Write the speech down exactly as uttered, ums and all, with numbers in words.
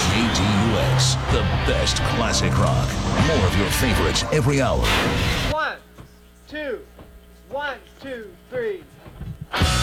K T U X, the best classic rock. More of your favorites every hour. One, two, one, two, three.